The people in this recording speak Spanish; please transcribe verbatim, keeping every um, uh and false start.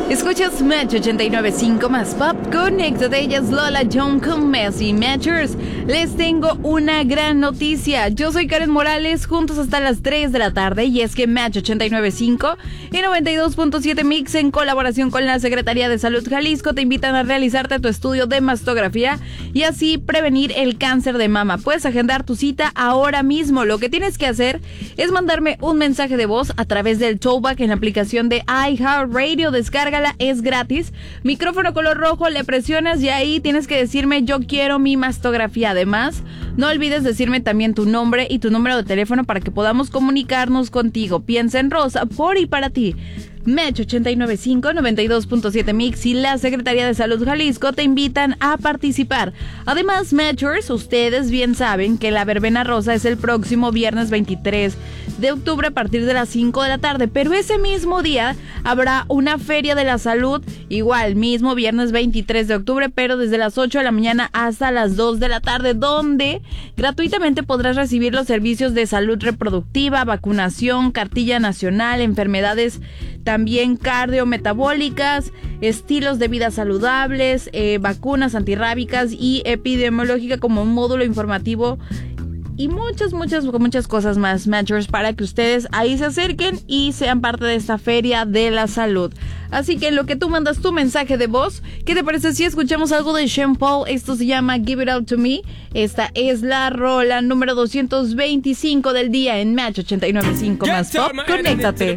Escuchas Match ochenta y nueve punto cinco más Pop. Conéctate, ella es Lola John con Messi Matchers. Les tengo una gran noticia. Yo soy Karen Morales, juntos hasta las tres de la tarde. Y es que Match ochenta y nueve punto cinco y noventa y dos punto siete Mix, en colaboración con la Secretaría de Salud Jalisco, te invitan a realizarte tu estudio de mastografía y así prevenir el cáncer de mama. Puedes agendar tu cita ahora mismo. Lo que tienes que hacer es mandarme un mensaje de voz a través del Towback en la aplicación de iHeartRadio. Descárgala, es gratis. Micrófono color rojo, le presionas y ahí tienes que decirme yo quiero mi mastografía. Además, no olvides decirme también tu nombre y tu número de teléfono para que podamos comunicarnos contigo. Piensa en Rosa, por y para ti. Match ochenta y nueve punto cinco, noventa y dos punto siete Mix y la Secretaría de Salud Jalisco te invitan a participar. Además, Matchers, ustedes bien saben que la verbena rosa es el próximo viernes veintitrés de octubre a partir de las cinco de la tarde, pero ese mismo día habrá una feria de la salud, igual, mismo viernes veintitrés de octubre, pero desde las ocho de la mañana hasta las dos de la tarde, donde gratuitamente podrás recibir los servicios de salud reproductiva, vacunación, cartilla nacional, enfermedades también cardiometabólicas, estilos de vida saludables, eh, vacunas antirrábicas y epidemiológica como un módulo informativo y muchas, muchas, muchas cosas más, Matchers, para que ustedes ahí se acerquen y sean parte de esta feria de la salud. Así que en lo que tú mandas tu mensaje de voz, ¿qué te parece si escuchamos algo de Sean Paul? Esto se llama Give It All To Me. Esta es la rola número doscientos veinticinco del día en Match ochenta y nueve punto cinco más Pop. Conéctate.